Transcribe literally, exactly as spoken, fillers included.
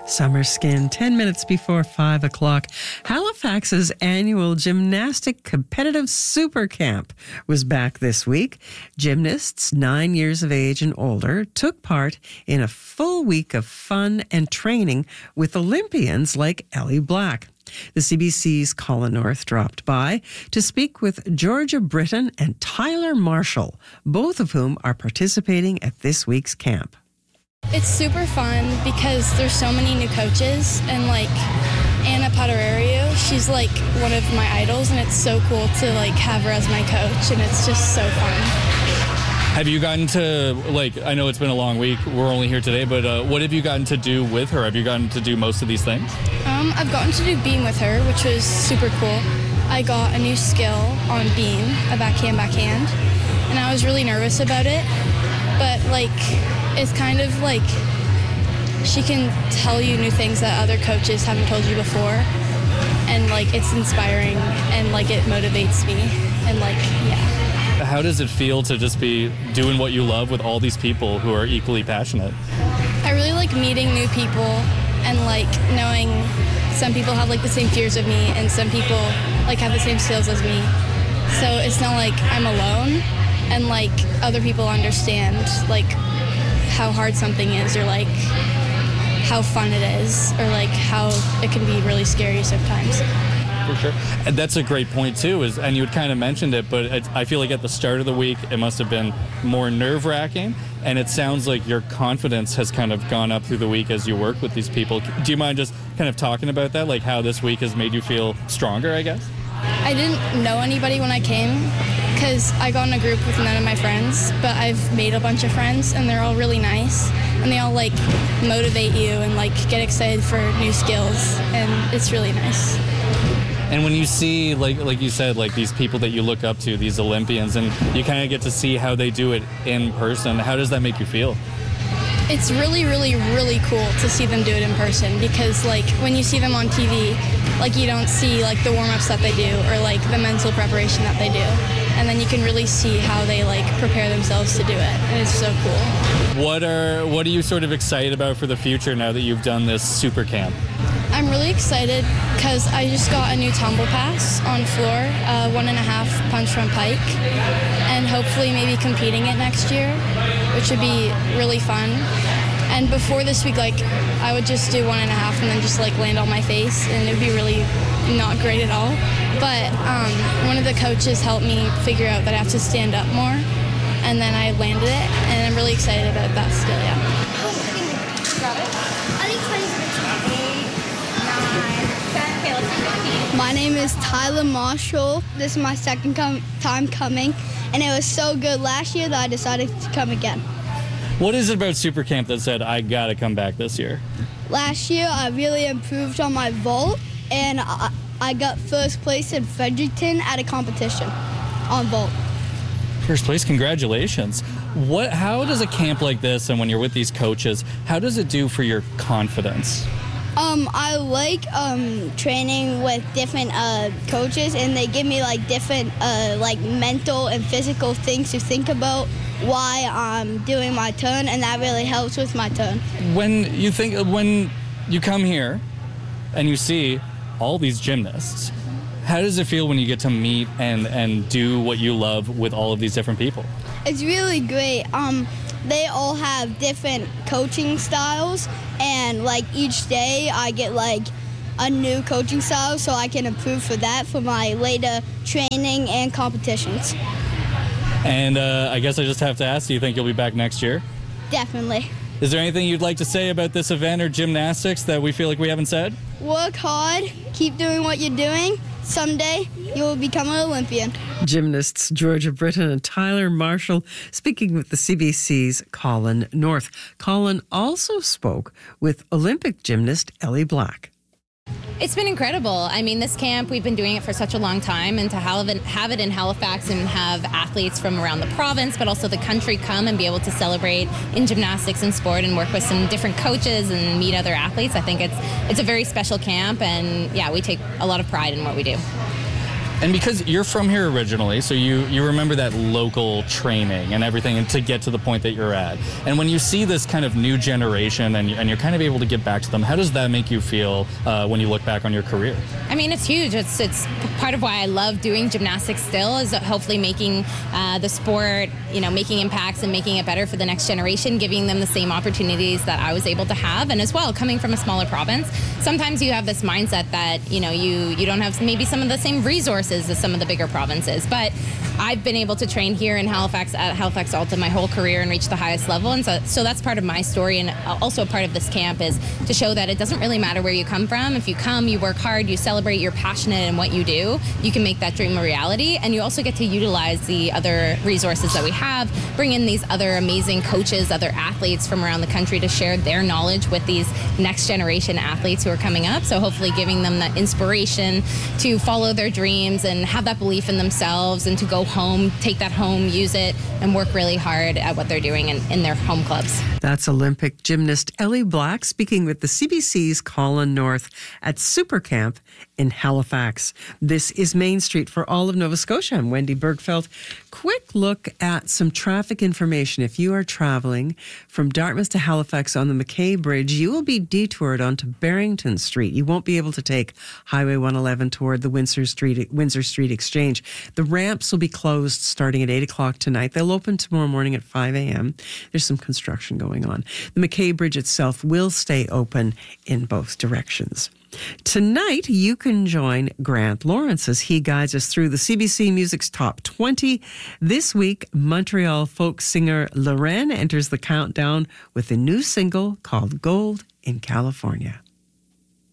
Summer Skin, ten minutes before five o'clock. Halifax's annual gymnastic competitive super camp was back this week. Gymnasts nine years of age and older took part in a full week of fun and training with Olympians like Ellie Black. The C B C's Colin North dropped by to speak with Georgia Britton and Tyler Marshall, both of whom are participating at this week's camp. It's super fun because there's so many new coaches, and like Anna Poterario, she's like one of my idols, and it's so cool to like have her as my coach, and it's just so fun. Have you gotten to, like, I know it's been a long week, we're only here today, but uh, what have you gotten to do with her? Have you gotten to do most of these things? Um, I've gotten to do beam with her, which was super cool. I got a new skill on beam, a backhand backhand, and I was really nervous about it, but like, it's kind of like she can tell you new things that other coaches haven't told you before, and like it's inspiring, and like it motivates me, and like, yeah. How does it feel to just be doing what you love with all these people who are equally passionate? I really like meeting new people and like knowing some people have like the same fears of me and some people like have the same skills as me. So it's not like I'm alone, and like other people understand like how hard something is, or like how fun it is, or like how it can be really scary sometimes. For sure. And that's a great point too, is, and you had kind of mentioned it, but it, I feel like at the start of the week it must have been more nerve-wracking, and it sounds like your confidence has kind of gone up through the week as you work with these people. Do you mind just kind of talking about that, like how this week has made you feel stronger, I guess? I didn't know anybody when I came because I got in a group with none of my friends, but I've made a bunch of friends, and they're all really nice, and they all like motivate you and like get excited for new skills, and it's really nice. And when you see, like like you said, like these people that you look up to, these Olympians, and you kind of get to see how they do it in person, how does that make you feel? It's really, really, really cool to see them do it in person, because like when you see them on T V, like you don't see like the warm-ups that they do, or like the mental preparation that they do. And then you can really see how they like prepare themselves to do it, and it's so cool. What are what are you sort of excited about for the future now that you've done this super camp? I'm really excited because I just got a new tumble pass on floor, uh, one and a half punch from pike, and hopefully maybe competing it next year, which would be really fun. And before this week, like I would just do one and a half and then just like land on my face, and it'd be really not great at all. But um, one of the coaches helped me figure out that I have to stand up more, and then I landed it, and I'm really excited about that still, yeah. My name is Tyler Marshall. This is my second com- time coming, and it was so good last year that I decided to come again. What is it about Super Camp that said, I gotta come back this year? Last year, I really improved on my vault, and I, I got first place in Fredericton at a competition on vault. First place, congratulations. What? How does a camp like this, and when you're with these coaches, how does it do for your confidence? Um, I like um, training with different uh, coaches, and they give me like different uh, like mental and physical things to think about why I'm doing my turn, and that really helps with my turn. When you think, when you come here and you see all these gymnasts, how does it feel when you get to meet and, and do what you love with all of these different people? It's really great. Um, they all have different coaching styles, and like each day I get like a new coaching style, so I can improve for that for my later training and competitions. And uh, I guess I just have to ask, do you think you'll be back next year? Definitely. Is there anything you'd like to say about this event or gymnastics that we feel like we haven't said? Work hard, keep doing what you're doing. Someday you will become an Olympian. Gymnasts Georgia Britton and Tyler Marshall speaking with the C B C's Colin North. Colin also spoke with Olympic gymnast Ellie Black. It's been incredible. I mean, this camp, we've been doing it for such a long time, and to have it, have it in Halifax and have athletes from around the province, but also the country come and be able to celebrate in gymnastics and sport and work with some different coaches and meet other athletes, I think it's it's a very special camp, and yeah, we take a lot of pride in what we do. And because you're from here originally, so you, you remember that local training and everything and to get to the point that you're at. And when you see this kind of new generation and, and you're kind of able to get back to them, how does that make you feel uh, when you look back on your career? I mean, it's huge. It's it's part of why I love doing gymnastics still, is hopefully making uh, the sport, you know, making impacts and making it better for the next generation, giving them the same opportunities that I was able to have. And as well, coming from a smaller province, sometimes you have this mindset that, you know, you, you don't have maybe some of the same resources as some of the bigger provinces. But I've been able to train here in Halifax at Halifax Alta my whole career and reach the highest level. And so, so that's part of my story, and also a part of this camp is to show that it doesn't really matter where you come from. If you come, you work hard, you celebrate, you're passionate in what you do, you can make that dream a reality. And you also get to utilize the other resources that we have, bring in these other amazing coaches, other athletes from around the country to share their knowledge with these next generation athletes who are coming up. So hopefully giving them that inspiration to follow their dreams and have that belief in themselves, and to go home, take that home, use it, and work really hard at what they're doing in, in their home clubs. That's Olympic gymnast Ellie Black speaking with the C B C's Colin North at Super Camp in Halifax. This is Main Street for all of Nova Scotia. I'm Wendy Bergfeld. Quick look at some traffic information. If you are traveling from Dartmouth to Halifax on the McKay Bridge, you will be detoured onto Barrington Street. You won't be able to take Highway one eleven toward the Windsor Street, Windsor Street Exchange. The ramps will be closed starting at eight o'clock tonight. They'll open tomorrow morning at five a.m. There's some construction going on. The McKay Bridge itself will stay open in both directions. Tonight, you can join Grant Lawrence as he guides us through the C B C Music's Top twenty. This week, Montreal folk singer Lorraine enters the countdown with a new single called Gold in California.